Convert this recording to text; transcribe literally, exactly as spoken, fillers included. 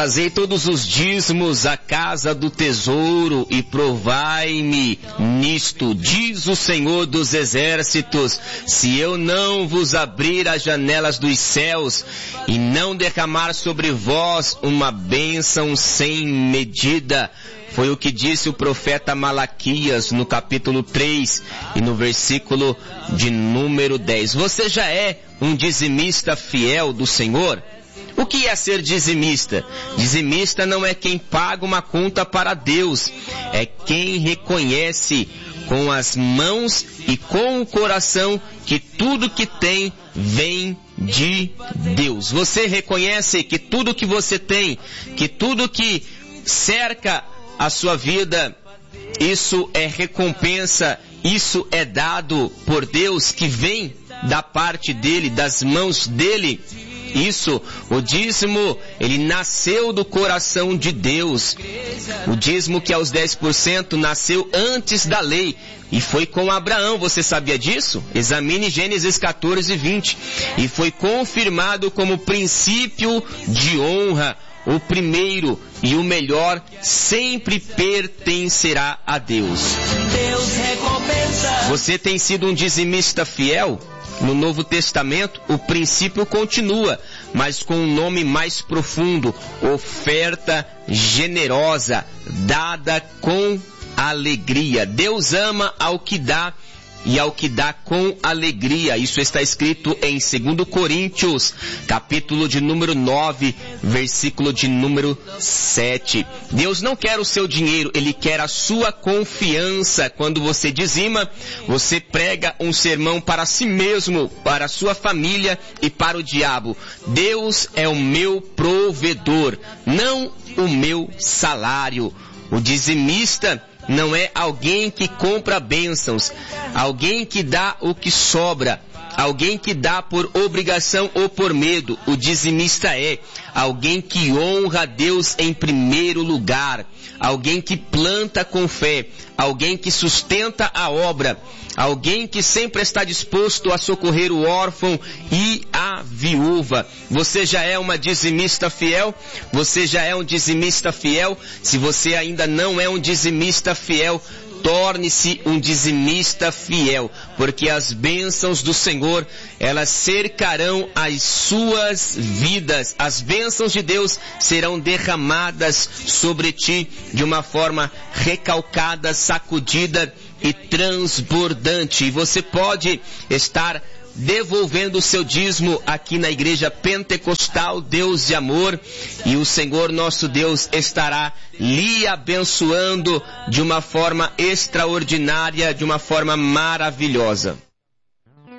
Trazei todos os dízimos à casa do tesouro e provai-me nisto, diz o Senhor dos Exércitos, se eu não vos abrir as janelas dos céus e não derramar sobre vós uma bênção sem medida. Foi o que disse o profeta Malaquias no capítulo três e no versículo de número dez. Você já é um dizimista fiel do Senhor? O que é ser dizimista? Dizimista não é quem paga uma conta para Deus, é quem reconhece com as mãos e com o coração que tudo que tem vem de Deus. Você reconhece que tudo que você tem, que tudo que cerca a sua vida, isso é recompensa, isso é dado por Deus, que vem da parte dele, das mãos dele. Isso, o dízimo, ele nasceu do coração de Deus. O dízimo, que é os dez por cento, nasceu antes da lei. E foi com Abraão, você sabia disso? Examine Gênesis quatorze, vinte. E foi confirmado como princípio de honra. O primeiro e o melhor sempre pertencerá a Deus. Deus recompensa. Você tem sido um dizimista fiel? No Novo Testamento, o princípio continua, mas com um nome mais profundo: oferta generosa, dada com alegria. Deus ama ao que dá e ao que dá com alegria. Isso está escrito em Segundo Coríntios, capítulo de número nove, versículo de número sete. Deus não quer o seu dinheiro, Ele quer a sua confiança. Quando você dizima, você prega um sermão para si mesmo, para a sua família e para o diabo. Deus é o meu provedor, não o meu salário. O dizimista não é alguém que compra bênçãos, alguém que dá o que sobra, alguém que dá por obrigação ou por medo. O dizimista é alguém que honra a Deus em primeiro lugar, alguém que planta com fé, alguém que sustenta a obra, alguém que sempre está disposto a socorrer o órfão e a viúva. Você já é uma dizimista fiel? Você já é um dizimista fiel? Se você ainda não é um dizimista fiel, torne-se um dizimista fiel, porque as bênçãos do Senhor, elas cercarão as suas vidas. As bênçãos de Deus serão derramadas sobre ti de uma forma recalcada, sacudida e transbordante. E você pode estar devolvendo o seu dízimo aqui na Igreja Pentecostal Deus de Amor, e o Senhor nosso Deus estará lhe abençoando de uma forma extraordinária, de uma forma maravilhosa.